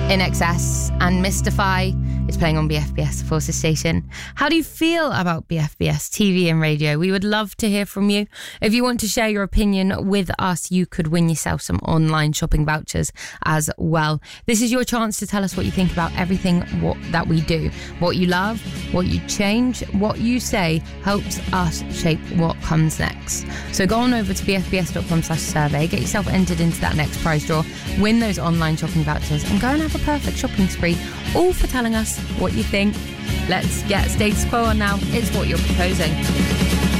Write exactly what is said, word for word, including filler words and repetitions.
In Excess and Mystify is playing on B F B S, the Forces station. How do you feel about B F B S T V and radio? We would love to hear from you. If you want to share your opinion with us, you could win yourself some online shopping vouchers as well. This is your chance to tell us what you think about everything what, that we do. What you love, what you change, what you say helps us shape what comes next. So go on over to bfbs.com slash survey, get yourself entered into that next prize draw, win those online shopping vouchers, and go and have a perfect shopping spree, all for telling us what you think. Let's get status quo on now. It's what you're proposing.